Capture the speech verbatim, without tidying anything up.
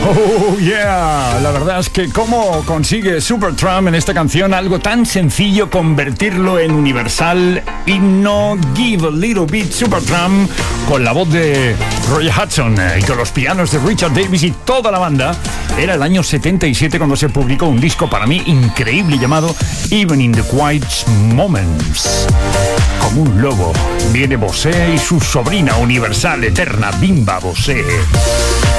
Oh, yeah. La verdad es que cómo consigue Supertramp en esta canción algo tan sencillo, convertirlo en universal, himno, Give a Little Bit Supertramp, con la voz de Roy Hudson y con los pianos de Richard Davis y toda la banda. Era el año setenta y siete cuando se publicó un disco para mí increíble llamado Even in the Quiet Moments. Como un lobo, viene Bosé y su sobrina universal eterna Bimba Bosé.